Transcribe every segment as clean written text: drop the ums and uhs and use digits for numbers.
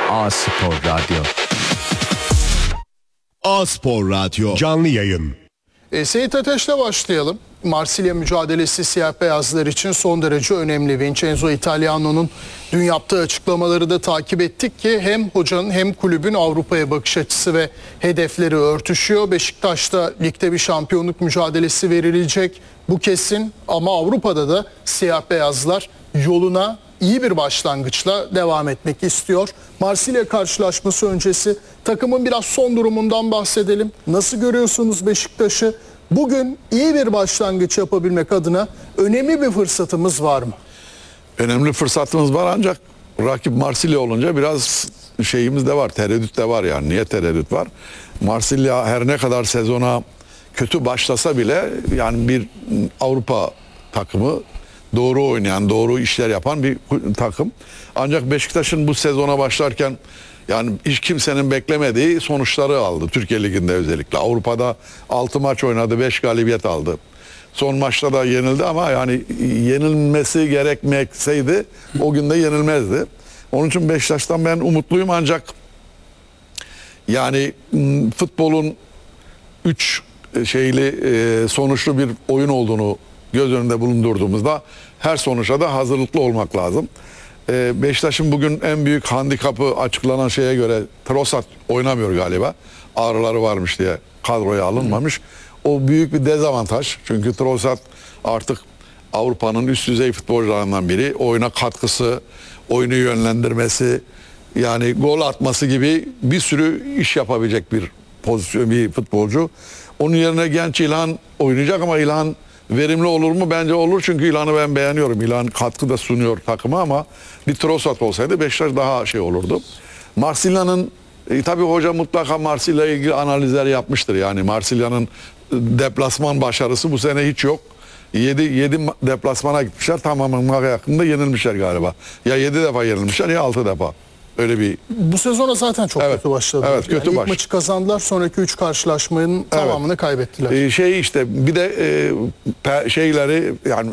A-Spor Radyo. A-Spor Radyo canlı yayın. Seyit Ateş'le başlayalım. Marsilya mücadelesi siyah beyazlar için son derece önemli. Vincenzo Italiano'nun dün yaptığı açıklamaları da takip ettik ki hem hocanın hem kulübün Avrupa'ya bakış açısı ve hedefleri örtüşüyor. Beşiktaş'ta ligde bir şampiyonluk mücadelesi verilecek, bu kesin, ama Avrupa'da da siyah beyazlar yoluna iyi bir başlangıçla devam etmek istiyor. Marsilya karşılaşması öncesi takımın biraz son durumundan bahsedelim. Nasıl görüyorsunuz Beşiktaş'ı? Bugün iyi bir başlangıç yapabilmek adına önemli bir fırsatımız var mı? Önemli fırsatımız var, ancak rakip Marsilya olunca biraz şeyimiz de var, tereddüt de var yani. Niye tereddüt var? Marsilya her ne kadar sezona kötü başlasa bile yani bir Avrupa takımı, doğru oynayan, doğru işler yapan bir takım. Ancak Beşiktaş'ın bu sezona başlarken yani hiç kimsenin beklemediği sonuçları aldı. Türkiye Ligi'nde özellikle. Avrupa'da 6 maç oynadı, 5 galibiyet aldı. Son maçta da yenildi ama yani yenilmesi gerekmekseydi o gün de yenilmezdi. Onun için Beşiktaş'tan ben umutluyum, ancak yani futbolun 3 sonuçlu bir oyun olduğunu göz önünde bulundurduğumuzda her sonuca da hazırlıklı olmak lazım. Beşiktaş'ın bugün en büyük handikapı açıklanan şeye göre Trossard oynamıyor galiba. Ağrıları varmış diye kadroya alınmamış. O büyük bir dezavantaj. Çünkü Trossard artık Avrupa'nın üst düzey futbolcularından biri. Oyuna katkısı, oyunu yönlendirmesi, yani gol atması gibi bir sürü iş yapabilecek bir pozisyon, bir futbolcu. Onun yerine genç İlhan oynayacak ama İlhan verimli olur mu? Bence olur, çünkü İlhan'ı ben beğeniyorum. İlhan katkı da sunuyor takıma, ama bir Trossard olsaydı Beşiktaş daha olurdu. Marsilya'nın tabii hoca mutlaka Marsilya'ya ilgili analizler yapmıştır. Yani Marsilya'nın deplasman başarısı bu sene hiç yok. 7 deplasmana gitmişler, tamamen yakında yenilmişler galiba. Ya 7 defa yenilmişler ya 6 defa. Öyle bir... Bu sezona zaten çok kötü başladı. Evet, kötü yani baş. İlk maçı kazandılar, sonraki 3 karşılaşmanın tamamını kaybettiler. Bir de şeyleri yani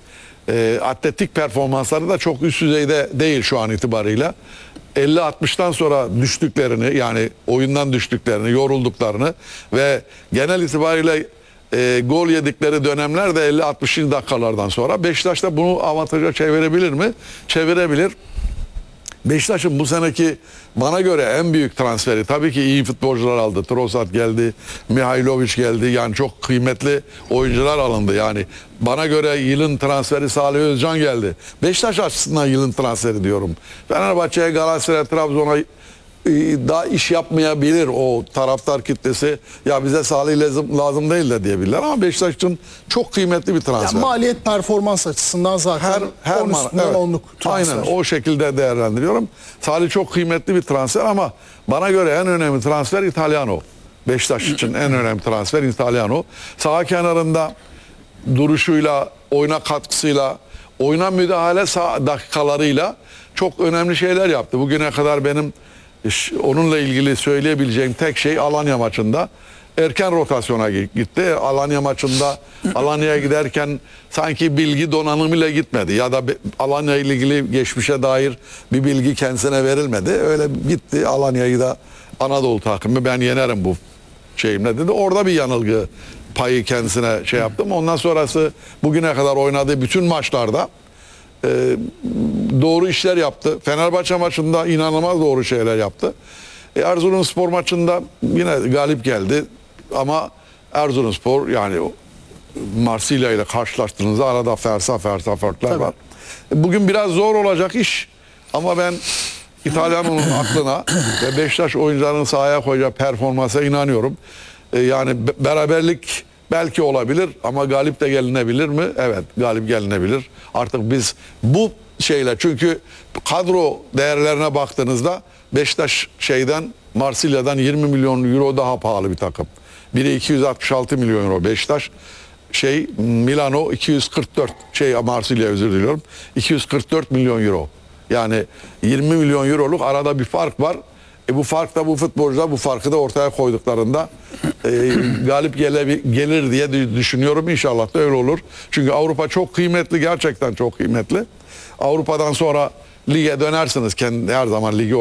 atletik performansları da çok üst düzeyde değil şu an itibarıyla. 50-60'tan sonra düştüklerini, yani oyundan düştüklerini, yorulduklarını ve genel itibariyle gol yedikleri dönemler de 50-60. dakikalardan sonra. Beşiktaş da bunu avantaja çevirebilir mi? Çevirebilir. Beşiktaş'ın bu seneki bana göre en büyük transferi, tabii ki iyi futbolcular aldı. Trossard geldi, Mihailovic geldi. Yani çok kıymetli oyuncular alındı. Yani bana göre yılın transferi Salih Özcan geldi. Beşiktaş açısından yılın transferi diyorum. Fenerbahçe'ye, Galatasaray, Trabzon'a daha iş yapmayabilir o taraftar kitlesi. Ya bize Salih lazım değil de diyebilirler, ama Beşiktaş için çok kıymetli bir transfer. Yani maliyet performans açısından zaten her 10 üstünden evet, 10'luk transfer. Aynen o şekilde değerlendiriyorum. Salih çok kıymetli bir transfer, ama bana göre en önemli transfer Italiano. Beşiktaş için en önemli transfer Italiano. Sağ kenarında duruşuyla, oyuna katkısıyla, oyuna müdahale dakikalarıyla çok önemli şeyler yaptı. Bugüne kadar benim onunla ilgili söyleyebileceğim tek şey, Alanya maçında erken rotasyona gitti. Alanya maçında Alanya'ya giderken sanki bilgi donanımıyla gitmedi, ya da Alanya ile ilgili geçmişe dair bir bilgi kendisine verilmedi. Öyle gitti, Alanya'yı da Anadolu takımı ben yenerim bu şeyimle dedi. Orada bir yanılgı payı kendisine yaptım. Ondan sonrası bugüne kadar oynadığı bütün maçlarda doğru işler yaptı. Fenerbahçe maçında inanılmaz doğru şeyler yaptı. Erzurumspor maçında yine galip geldi, ama Erzurumspor yani Marsilya ile karşılaştığınızda arada farklar var. Bugün biraz zor olacak iş, ama ben İtalyan'ın aklına ve Beşiktaş oyuncularının sahaya koyacağı performansa inanıyorum. Yani beraberlik belki olabilir, ama galip de gelinebilir mi? Evet, galip gelinebilir. Artık biz bu şeyle, çünkü kadro değerlerine baktığınızda Beşiktaş Marsilya'dan 20 milyon euro daha pahalı bir takım. Biri 266 milyon euro Beşiktaş. Milano 244, Marsilya, özür diliyorum. 244 milyon euro. Yani 20 milyon euroluk arada bir fark var. Bu fark da, bu futbolcular bu farkı da ortaya koyduklarında galip gelir diye düşünüyorum. İnşallah da öyle olur. Çünkü Avrupa çok kıymetli, gerçekten çok kıymetli. Avrupa'dan sonra lige dönersiniz, her zaman ligi